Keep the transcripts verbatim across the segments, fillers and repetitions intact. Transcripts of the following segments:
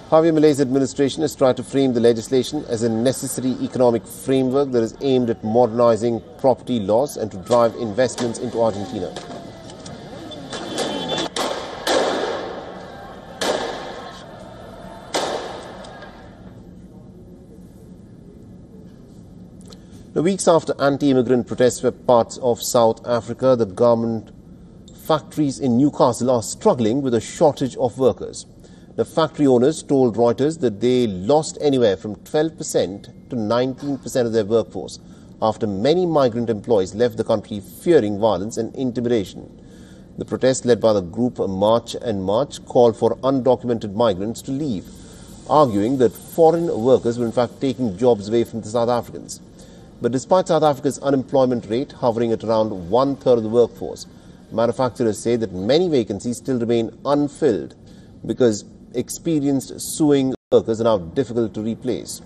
Javier Milei's administration has tried to frame the legislation as a necessary economic framework that is aimed at modernizing property laws and to drive investments into Argentina. Now, weeks after anti-immigrant protests swept parts of South Africa, the garment factories in Newcastle are struggling with a shortage of workers. The factory owners told Reuters that they lost anywhere from twelve percent to nineteen percent of their workforce after many migrant employees left the country fearing violence and intimidation. The protest led by the group March and March called for undocumented migrants to leave, arguing that foreign workers were in fact taking jobs away from the South Africans. But despite South Africa's unemployment rate hovering at around one-third of the workforce, manufacturers say that many vacancies still remain unfilled because experienced sewing workers are now difficult to replace.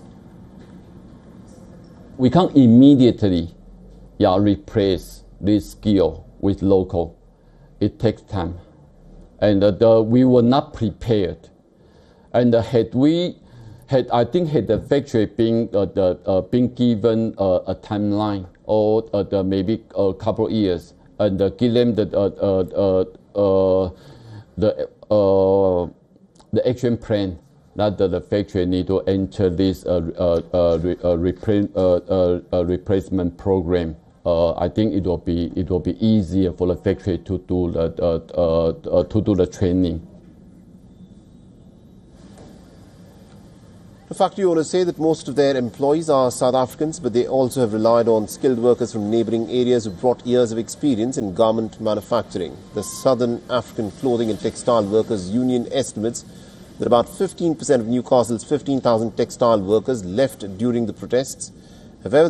We can't immediately yeah, replace this skill with local. It takes time. And uh, the, we were not prepared. And uh, had we Had, I think had the factory been, uh, the, uh, been given uh, a timeline or uh, the maybe a couple of years and uh, give them the, uh, uh, uh, the, uh, the action plan that the, the factory need to enter this uh, uh, uh, re, uh, repre uh, uh, uh, replacement program, uh, I think it will be it will be easier for the factory to do the uh, uh, uh, to do the training. The factory owners say that most of their employees are South Africans, but they also have relied on skilled workers from neighbouring areas who brought years of experience in garment manufacturing. The Southern African Clothing and Textile Workers Union estimates that about fifteen percent of Newcastle's fifteen thousand textile workers left during the protests.